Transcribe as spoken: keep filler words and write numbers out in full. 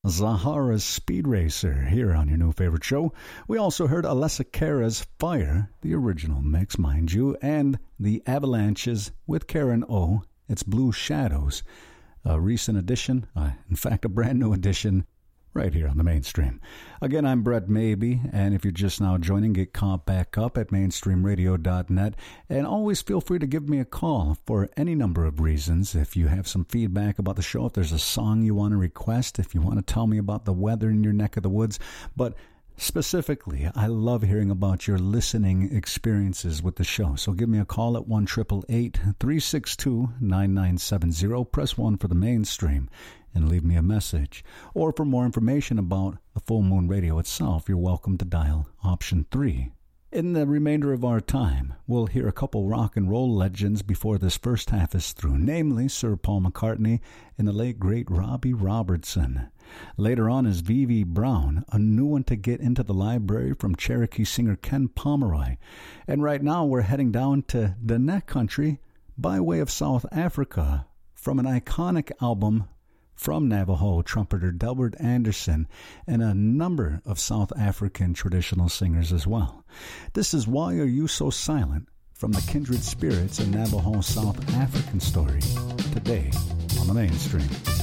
Zahara's Speed Racer here on your new favorite show. We also heard Alessia Cara's Fire, the original mix, mind you, and the Avalanches with Karen O. It's Blue Shadows, a recent addition, uh, in fact, a brand new addition, right here on the Mainstream. Again, I'm Brett Maybe, and if you're just now joining, get caught back up at mainstream radio dot net, and always feel free to give me a call for any number of reasons. If you have some feedback about the show, if there's a song you want to request, if you want to tell me about the weather in your neck of the woods, but specifically, I love hearing about your listening experiences with the show. So give me a call at one eight eight eight, three six two, nine nine seven zero. Press one for the Mainstream and leave me a message. Or for more information about the Full Moon Radio itself, you're welcome to dial option three. In the remainder of our time, we'll hear a couple rock and roll legends before this first half is through, namely Sir Paul McCartney and the late great Robbie Robertson. Later on is V V Brown, a new one to get into the library from Cherokee singer Ken Pomeroy. And right now we're heading down to Danek country by way of South Africa from an iconic album from Navajo trumpeter Delbert Anderson and a number of South African traditional singers as well. This is Why Are You So Silent from the Kindred Spirits, a Navajo South African story, today on the Mainstream.